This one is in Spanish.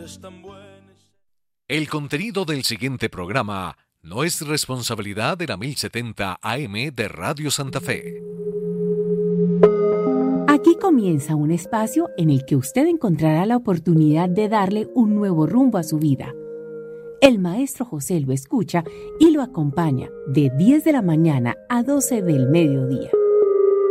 El contenido del siguiente programa no es responsabilidad de la 1070 AM de Radio Santa Fe. Aquí comienza un espacio en el que usted encontrará la oportunidad de darle un nuevo rumbo a su vida. El maestro José lo escucha y lo acompaña de 10 de la mañana a 12 del mediodía.